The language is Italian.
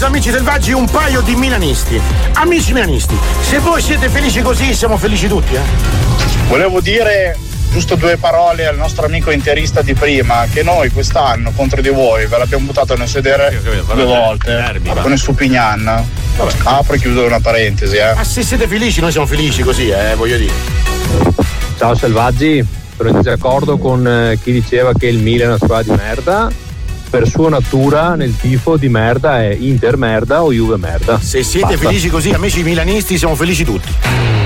mezzo, amici selvaggi, un paio di milanisti. Amici milanisti, se voi siete felici così, siamo felici tutti, Volevo dire giusto due parole al nostro amico interista di prima, che noi quest'anno contro di voi ve l'abbiamo buttato nel sedere due volte con il Supignan. Apro e chiudo una parentesi. Ma se siete felici, noi siamo felici così, voglio dire. Ciao selvaggi, sono in disaccordo con chi diceva che il Milan è una squadra di merda. Per sua natura nel tifo di merda è Inter merda o Juve merda. Se siete felici così, amici milanisti, siamo felici tutti.